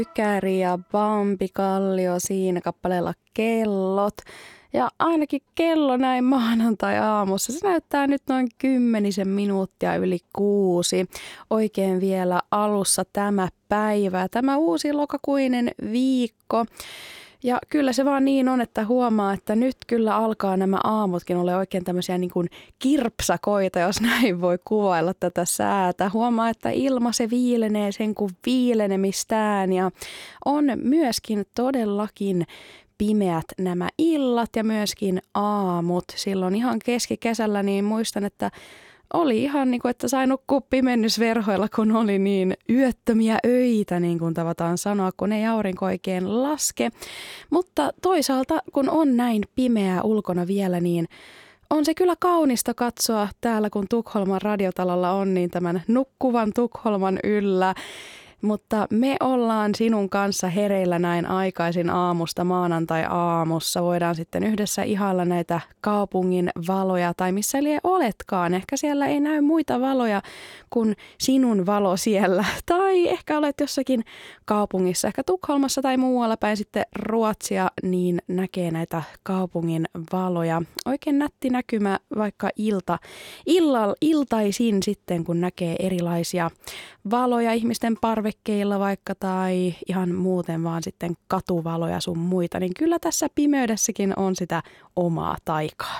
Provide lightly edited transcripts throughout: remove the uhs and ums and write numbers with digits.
Ykäri ja Bambi Kallio siinä kappaleella Kellot. Ja ainakin kello näin maanantai-aamussa. Se näyttää nyt noin 10 minuuttia yli 6. Oikein vielä alussa tämä päivä, tämä uusi lokakuinen viikko. Ja kyllä se vaan niin on, että huomaa, että nyt kyllä alkaa nämä aamutkin olla oikein tämmöisiä niin kuin kirpsakoita, jos näin voi kuvailla tätä säätä. Huomaa, että ilma se viilenee sen kuin viilenemistään ja on myöskin todellakin pimeät nämä illat ja myöskin aamut. Silloin ihan keskikesällä niin muistan, että oli ihan niin kuin, että sai nukkua pimennysverhoilla, kun oli niin yöttömiä öitä, niin kuin tavataan sanoa, kun ei aurinko oikein laske. Mutta toisaalta, kun on näin pimeää ulkona vielä, niin on se kyllä kaunista katsoa täällä, kun Tukholman radiotalolla on, niin tämän nukkuvan Tukholman yllä. Mutta me ollaan sinun kanssa hereillä näin aikaisin aamusta maanantai-aamussa. Voidaan sitten yhdessä ihailla näitä kaupungin valoja tai missä lie oletkaan. Ehkä siellä ei näy muita valoja kuin sinun valo siellä. Tai ehkä olet jossakin kaupungissa, ehkä Tukholmassa tai muualla päin sitten Ruotsia, niin näkee näitä kaupungin valoja. Oikein nätti näkymä vaikka iltaisin sitten, kun näkee erilaisia valoja ihmisten parvekkeilla vaikka tai ihan muuten vaan sitten katuvaloja sun muita, niin kyllä tässä pimeydessäkin on sitä omaa taikaa.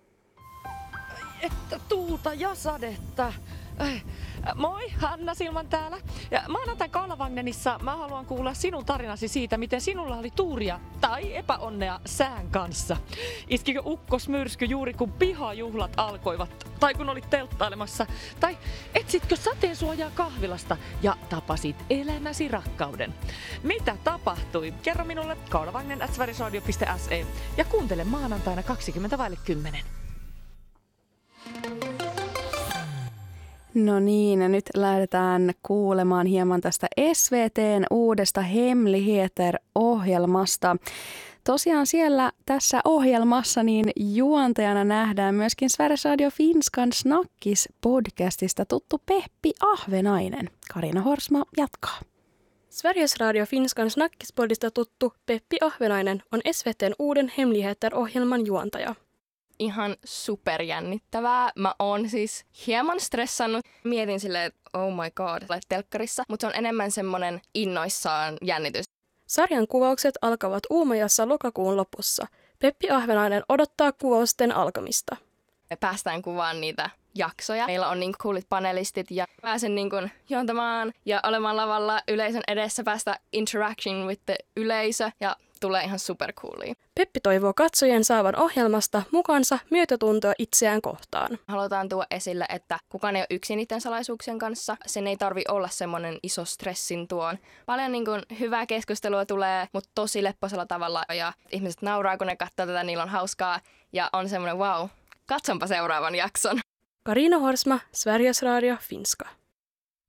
Että tuulta ja sadetta. Moi, Hanna Silman täällä. Ja maanantai Kalavagnenissa mä haluan kuulla sinun tarinasi siitä, miten sinulla oli tuuria tai epäonnea sään kanssa. Iskikö ukkosmyrsky juuri kun pihajuhlat alkoivat, tai kun olit telttailemassa, tai etsitkö sateensuojaa kahvilasta ja tapasit elämäsi rakkauden. Mitä tapahtui? Kerro minulle kalavagnen@sverigesradio.se ja kuuntele maanantaina 20:10. No niin, ja nyt lähdetään kuulemaan hieman tästä SVT:n uudesta Hemligheter-ohjelmasta. Tosiaan siellä tässä ohjelmassa niin juontajana nähdään myöskin Sveriges Radio Finskan Snackis-podcastista tuttu Peppi Ahvenainen. Carina Horsma jatkaa. Sveriges Radio Finskan Snackis-podista tuttu Peppi Ahvenainen on SVT:n uuden Hemligheter-ohjelman juontaja. Ihan superjännittävää. Mä oon siis hieman stressannut. Mietin silleen, että oh my god, olet telkkarissa, mutta se on enemmän semmonen innoissaan jännitys. Sarjan kuvaukset alkavat Uumajassa lokakuun lopussa. Peppi Ahvenainen odottaa kuvausten alkamista. Me päästään kuvaan niitä jaksoja. Meillä on niin coolit panelistit ja pääsen niin kuin juontamaan ja olemaan lavalla yleisön edessä, päästä interaction with the yleisö ja tulee ihan supercoolia. Peppi toivoo katsojien saavan ohjelmasta mukansa myötätuntoa itseään kohtaan. Halutaan tuoda esille, että kukaan ei ole yksin niiden salaisuuksien kanssa. Sen ei tarvi olla semmoinen iso stressin tuon. Paljon niin kuin hyvää keskustelua tulee, mutta tosi lepposella tavalla. Ja ihmiset nauraa, kun ne katsoo tätä, niillä on hauskaa. Ja on semmoinen wow, katsonpa seuraavan jakson. Carina Horsma, Sveriges Radio Finska.